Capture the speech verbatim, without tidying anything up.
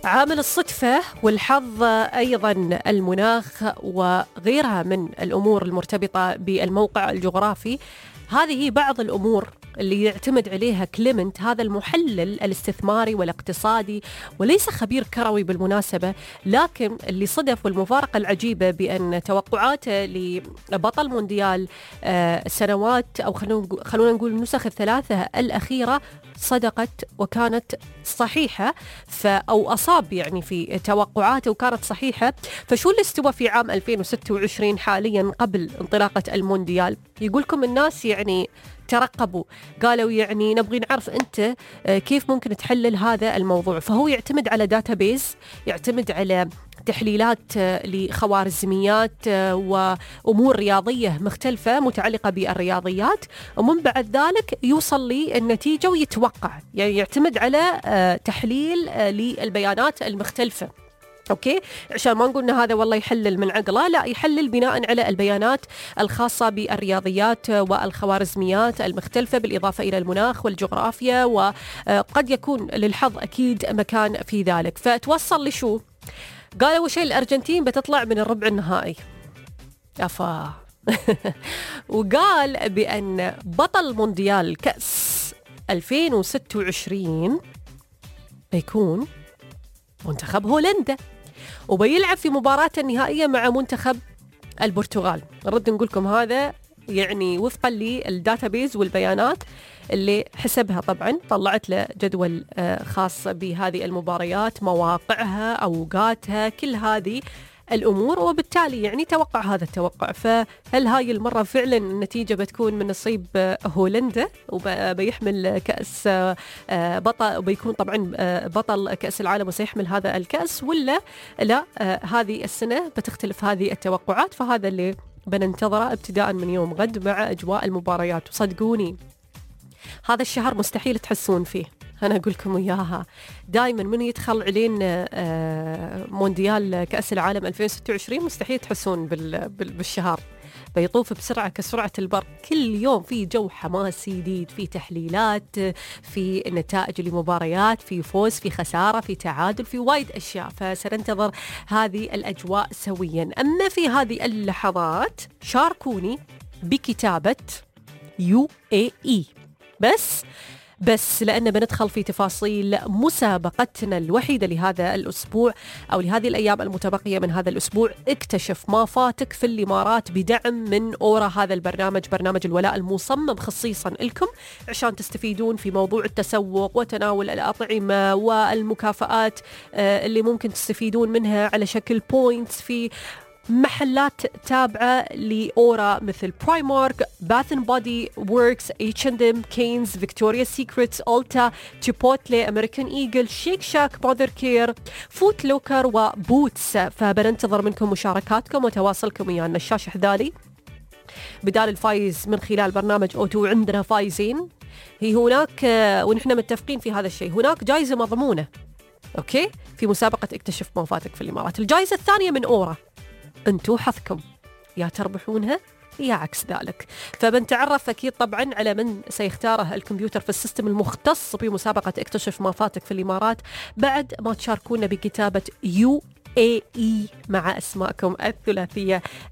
عامل الصدفة والحظ، أيضا المناخ وغيرها من الأمور المرتبطة بالموقع الجغرافي. هذه بعض الأمور اللي يعتمد عليها كليمنت، هذا المحلل الاستثماري والاقتصادي وليس خبير كروي بالمناسبة، لكن اللي صدف والمفارقة العجيبة بأن توقعاته لبطل مونديال السنوات أو خلونا نقول النسخ الثلاثة الأخيرة صدقت وكانت صحيحة، أو أصاب يعني في توقعاته وكانت صحيحة. فشو اللي استوى في عام ألفين وستة وعشرين حاليا قبل انطلاقة المونديال؟ يقولكم الناس يعني ترقبوا، قالوا يعني نبغي نعرف أنت كيف ممكن تحلل هذا الموضوع. فهو يعتمد على داتابيز، يعتمد على تحليلات لخوارزميات وأمور رياضية مختلفة متعلقة بالرياضيات، ومن بعد ذلك يوصل للنتيجة ويتوقع، يعني يعتمد على تحليل للبيانات المختلفة. أوكي، عشان ما نقول إن هذا والله يحلل من عقله، لا، يحلل بناء على البيانات الخاصة بالرياضيات والخوارزميات المختلفة، بالإضافة إلى المناخ والجغرافيا، وقد يكون للحظ أكيد مكان في ذلك. فتوصل لشو؟ قال أول شيء الأرجنتين بتطلع من الربع النهائي. أفا وقال بأن بطل مونديال كأس ألفين وستة وعشرين بيكون منتخب هولندا، وبيلعب في مباراة النهائية مع منتخب البرتغال. نرد نقولكم هذا يعني وفقا للداتابيز والبيانات اللي حسبها، طبعا طلعت له جدول خاص بهذه المباريات، مواقعها، أوقاتها، كل هذه الأمور، وبالتالي يعني توقع هذا التوقع. فهل هاي المرة فعلا النتيجة بتكون من نصيب هولندا وبيحمل كأس بطل، وبيكون طبعا بطل كأس العالم وسيحمل هذا الكأس، ولا لا هذه السنة بتختلف هذه التوقعات؟ فهذا اللي بننتظره ابتداء من يوم غد مع أجواء المباريات. وصدقوني هذا الشهر مستحيل تحسون فيه، أنا أقول لكم إياها، دائما من يدخل علينا مونديال كأس العالم ألفين وستة وعشرين مستحيل تحسون بالشهر، بيطوف بسرعة كسرعة البرق. كل يوم في جو حماسي جديد، في تحليلات، في نتائج لمباريات، في فوز، في خسارة، في تعادل، في وايد أشياء. فسننتظر هذه الأجواء سويا. أما في هذه اللحظات شاركوني بكتابة يو إيه إي بس بس لأن بندخل في تفاصيل مسابقتنا الوحيدة لهذا الأسبوع أو لهذه الأيام المتبقية من هذا الأسبوع. اكتشف ما فاتك في الإمارات بدعم من أورا، هذا البرنامج برنامج الولاء المصمم خصيصا لكم عشان تستفيدون في موضوع التسوق وتناول الأطعمة والمكافآت اللي ممكن تستفيدون منها على شكل بوينتس في محلات تابعة لأورا مثل برايمارك، باث اند بودي ووركس، اتش اند ام، كينز، فيكتوريا سيكريتس، ألتا، تشيبوتلي، أمريكان إيجل، شيك شاك، ماذر كير، فوت لوكر وبوتس. فبننتظر منكم مشاركاتكم وتواصلكم ويانا. الشاشة حذالي بدال الفايز من خلال برنامج أوتو عندنا فايزين، هي هناك ونحن متفقين في هذا الشيء، هناك جائزة مضمونة أوكي في مسابقة اكتشف ما فاتك في الإمارات. الجائزة الثانية من أورا، انتو حظكم، يا تربحونها يا عكس ذلك. فبنتعرف أكيد طبعا على من سيختاره الكمبيوتر في السيستم المختص بمسابقة اكتشف ما فاتك في الإمارات بعد ما تشاركونا بكتابة يو إيه إي مع أسماءكم الثلاثية